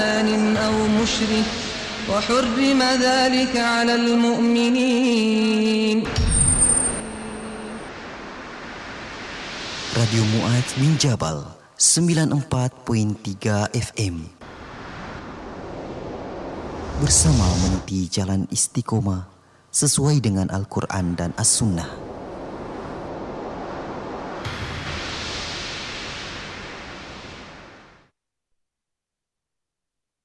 أو مشرك وحرم ذلك على المؤمنين. Radio Mu'ad bin Jabal 94.3 FM bersama meniti jalan istiqomah sesuai dengan Al-Quran dan As-Sunnah.